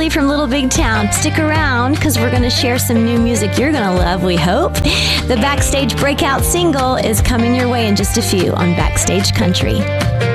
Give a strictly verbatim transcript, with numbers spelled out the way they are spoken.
Kelly from Little Big Town. Stick around because we're going to share some new music you're going to love, we hope. The Backstage breakout single is coming your way in just a few on Backstage Country.